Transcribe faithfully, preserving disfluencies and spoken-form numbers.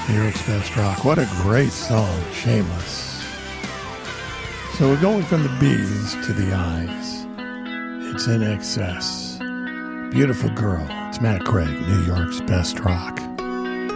New York's Best Rock. What a great song, Shameless. So we're going from the B's to the I's. It's In Excess. Beautiful Girl. It's Matt Craig, New York's Best Rock.